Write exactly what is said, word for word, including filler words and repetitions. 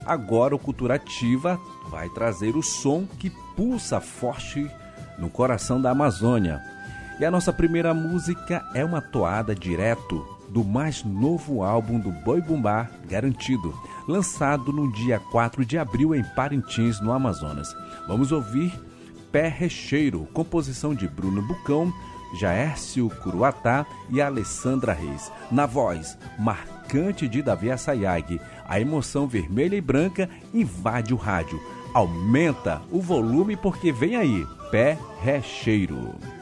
Agora o Cultura Ativa vai trazer o som que pulsa forte no coração da Amazônia. E a nossa primeira música é uma toada direto do mais novo álbum do Boi Bumbá, Garantido, lançado no dia quatro de abril em Parintins, no Amazonas. Vamos ouvir Pé Recheiro, composição de Bruno Bucão, Jaércio Curuatá e Alessandra Reis. Na voz marcante de Davi Assayag, a emoção vermelha e branca invade o rádio. Aumenta o volume porque vem aí, Pé Recheiro.